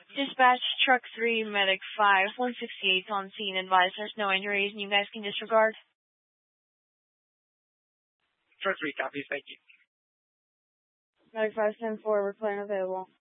Dispatch Truck 3, Medic 5, 168 on scene. Advise there's no injuries and you guys can disregard. Truck 3 copies, thank you. Medic 5, 10-4, we're playing available.